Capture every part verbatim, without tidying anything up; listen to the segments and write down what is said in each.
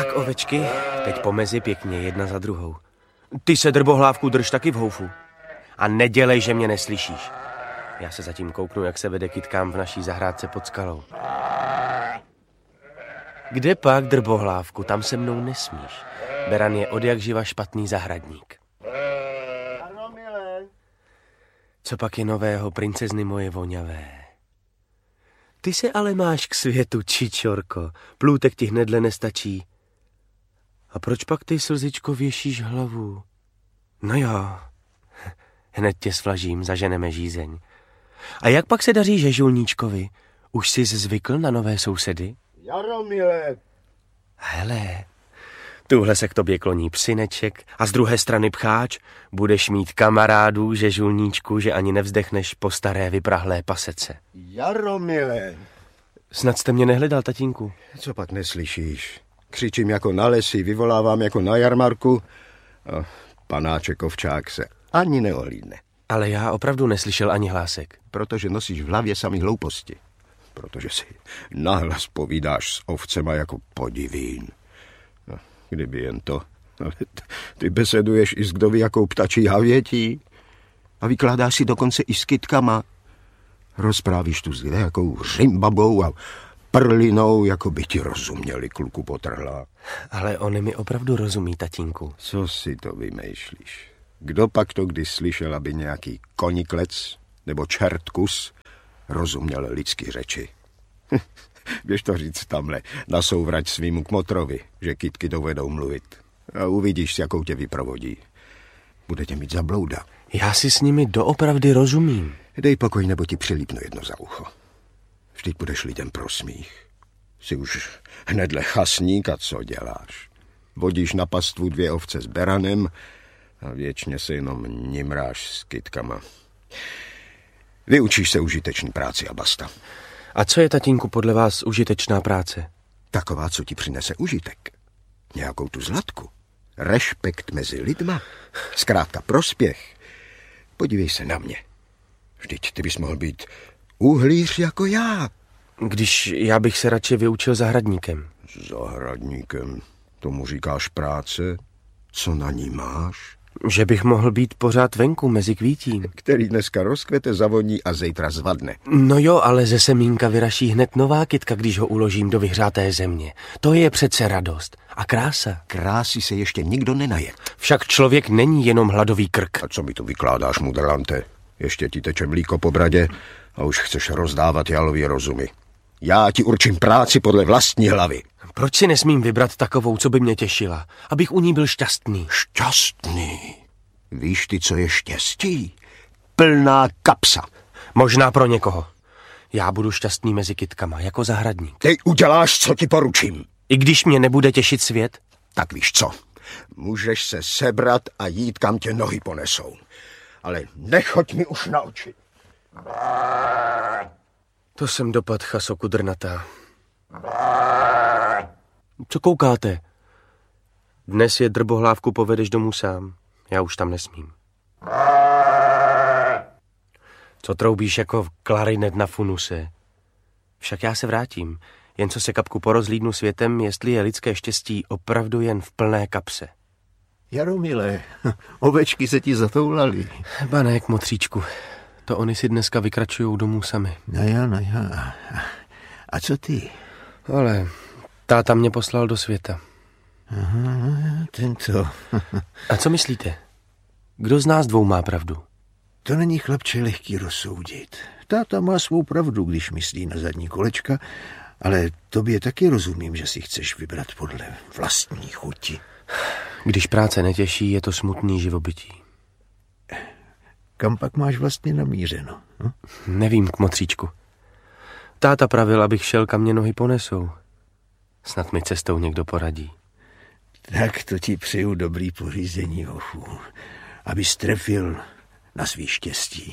Tak, ovečky, teď pomezi pěkně, jedna za druhou. Ty se, drbohlávku, drž taky v houfu. A nedělej, že mě neslyšíš. Já se zatím kouknu, jak se vede kytkám v naší zahrádce pod skalou. Kde pak, drbohlávku, tam se mnou nesmíš. Beran je odjakživa špatný zahradník. Ano, milé. Co pak je nového, princezny moje voňavé? Ty se ale máš k světu, čičorko. Plůtek ti hnedle nestačí. A proč pak ty, slzičko, věšíš hlavu? No jo, hned tě svlažím, zaženeme žízeň. A jak pak se daří Žežulníčkovi? Už jsi zvykl na nové sousedy? Jaromile. Hele, tuhle se k tobě kloní psyneček a z druhé strany pcháč. Budeš mít kamarádů, Žežulníčku, že ani nevzdechneš po staré vyprahlé pasece. Jaromile. Snad jste mě nehledal, tatínku. Co pak neslyšíš? Křičím jako na lesy, vyvolávám jako na jarmarku. A panáček ovčák se ani neohlídne. Ale já opravdu neslyšel ani hlásek. Protože nosíš v hlavě samý hlouposti. Protože si nahlas povídáš s ovcema jako podivín. No, kdyby jen to. Ale ty beseduješ i s kdo ví jakou ptačí havětí. A vykládáš si dokonce i s kytkama. Rozprávíš tu s jakou řimbabou a prlinou, jako by ti rozuměli, kluku potrhla. Ale on mi opravdu rozumí, tatínku. Co si to vymýšlíš? Kdo pak to kdy slyšel, aby nějaký koniklec nebo čertkus rozuměl lidský řeči? Běž to říct tamhle, nasouvrať svýmu kmotrovi, že kytky dovedou mluvit. A uvidíš, s jakou tě vyprovodí. Bude tě mít za blouda. Já si s nimi doopravdy rozumím. Dej pokoj, nebo ti přilípnu jedno za ucho. Vždyť budeš lidem pro smích. Jsi už hnedle chasník a co děláš? Vodíš na pastvu dvě ovce s beranem a věčně se jenom nimráš s kytkama. Vyučíš se užitečný práci a basta. A co je, tatínku, podle vás užitečná práce? Taková, co ti přinese užitek. Nějakou tu zlatku. Rešpekt mezi lidma. Zkrátka prospěch. Podívej se na mě. Vždyť ty bys mohl být uhlíř jako já. Když já bych se radši vyučil zahradníkem. Zahradníkem? Tomu říkáš práce? Co na ní máš? Že bych mohl být pořád venku mezi kvítím. Který dneska rozkvete, zavoní a zítra zvadne. No jo, ale ze semínka vyraší hned nová kytka, když ho uložím do vyhřáté země. To je přece radost. A krása. Krásy se ještě nikdo nenajet. Však člověk není jenom hladový krk. A co mi tu vykládáš, mudrlante? Ještě ti teče mlíko po bradě a už chceš rozdávat jalový rozumy. Já ti určím práci podle vlastní hlavy. Proč si nesmím vybrat takovou, co by mě těšila? Abych u ní byl šťastný. Šťastný? Víš ty, co je štěstí? Plná kapsa. Možná pro někoho. Já budu šťastný mezi kytkama, jako zahradník. Ty uděláš, co ti poručím. I když mě nebude těšit svět? Tak víš co? Můžeš se sebrat a jít, kam tě nohy ponesou. Ale nechoď mi už na oči. To jsem dopad, chaso kudrnatá. Co koukáte? Dnes je, drbohlávku, povedeš domů sám. Já už tam nesmím. Co troubíš jako klarinet na funuse? Však já se vrátím. Jen co se, kapku, porozhlídnu světem, jestli je lidské štěstí opravdu jen v plné kapse. Jaromile, ovečky se ti zatoulaly. Ba ne, kmotříčku. To oni si dneska vykračujou domů sami. No jo, no jo. A co ty? Ale táta mě poslal do světa. Aha, tento. A co myslíte? Kdo z nás dvou má pravdu? To není, chlapče, lehký rozsoudit. Táta má svou pravdu, když myslí na zadní kolečka, ale tobě taky rozumím, že si chceš vybrat podle vlastní chuti. Když práce netěší, je to smutný živobytí. Kam pak máš vlastně namířeno? Hm? Nevím, kmotříčku. Táta pravil, abych šel, kam mě nohy ponesou. Snad mi cestou někdo poradí. Tak to ti přeju dobrý pořízení, hochu, abys trefil na svý štěstí.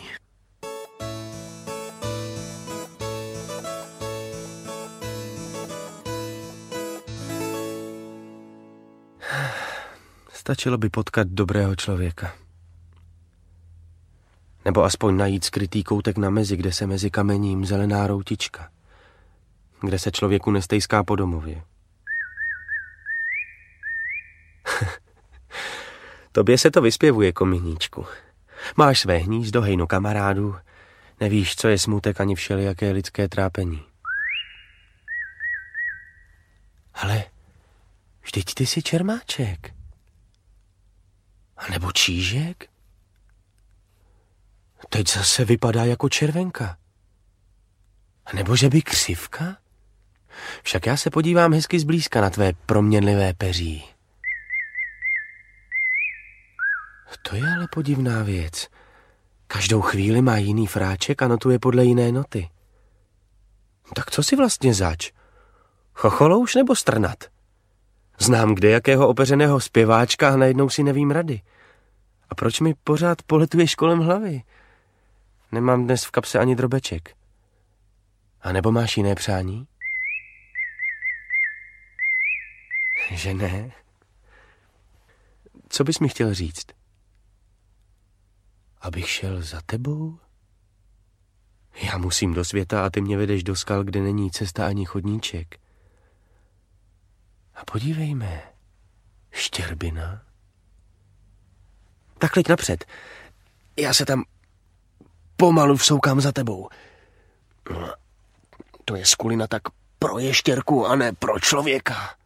Stačilo by potkat dobrého člověka. Nebo aspoň najít skrytý koutek na mezi, kde se mezi kamením zelená routička. Kde se člověku nestejská po domově. Tobě se to vyspěvuje, kominíčku. Máš své hnízdo, hejno kamarádů, nevíš, co je smutek ani všelijaké lidské trápení. Ale vždyť ty jsi čermáček. A nebo čížek? Teď zase vypadá jako červenka. A nebo že by křivka? Však já se podívám hezky zblízka na tvé proměnlivé peří. To je ale podivná věc. Každou chvíli má jiný fráček a notuje podle jiné noty. Tak co si vlastně zač? Chocholouš nebo strnat? Znám kde jakého opeřeného zpěváčka a najednou si nevím rady. A proč mi pořád poletuješ kolem hlavy? Nemám dnes v kapse ani drobeček. A nebo máš jiné přání? Že ne? Co bys mi chtěl říct? Abych šel za tebou? Já musím do světa a ty mě vedeš do skal, kde není cesta ani chodníček. A podívejme, štěrbina. Tak leď napřed. Já se tam pomalu vsoukám za tebou. To je skulina tak pro ještěrku a ne pro člověka.